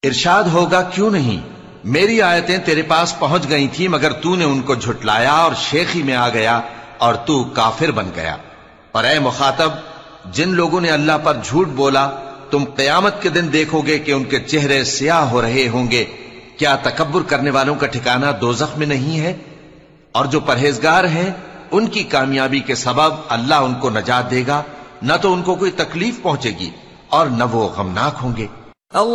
इरशाद होगा, क्यों नहीं, मेरी आयतें तेरे पास पहुंच गई थी मगर तूने उनको झुटलाया और शेखी में आ गया और तू काफिर बन गया। और ए मुखातब, जिन लोगों ने अल्लाह पर झूठ बोला, तुम क़यामत के दिन देखोगे कि उनके चेहरे स्याह हो रहे होंगे। क्या तकब्बुर करने वालों का ठिकाना दोज़ख में नहीं है? और जो परहेजगार हैं उनकी कामयाबी के सबब अल्लाह उनको नजात देगा, न तो उनको कोई तकलीफ पहुंचेगी और न वो गमनाक होंगे।